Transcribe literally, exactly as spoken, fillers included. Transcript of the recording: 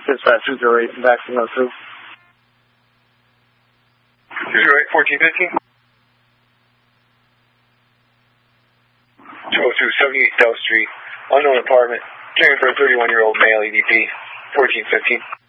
Dispatch two zero eight, back to no two. two zero eight, fourteen fifteen. two oh two, seventy-eight Dell Street, unknown apartment, caring for a thirty-one-year-old male E D P, fourteen fifteen.